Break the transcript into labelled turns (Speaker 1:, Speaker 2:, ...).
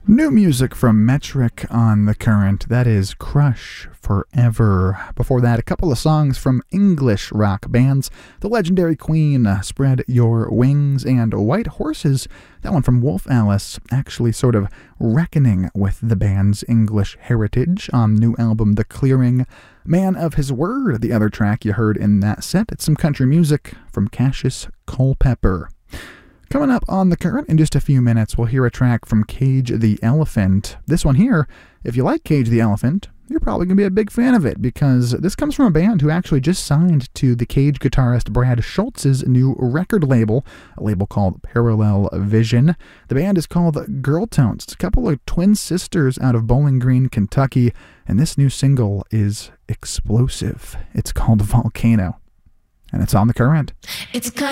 Speaker 1: New music from Metric on The Current. That is Crush Forever. Before that, a couple of songs from English rock bands. The legendary Queen, Spread Your Wings, and White Horses. That one from Wolf Alice, actually sort of reckoning with the band's English heritage on new album The Clearing. Man of His Word, the other track you heard in that set. It's some country music from Cassius Culpepper. Coming up on The Current in just a few minutes, we'll hear a track from Cage the Elephant. This one here, if you like Cage the Elephant, you're probably going to be a big fan of it because this comes from a band who actually just signed to the Cage guitarist Brad Schultz's new record label, a label called Parallel Vision. The band is called Girl Tones. It's a couple of twin sisters out of Bowling Green, Kentucky, and this new single is explosive. It's called Volcano, and it's on The Current.
Speaker 2: It's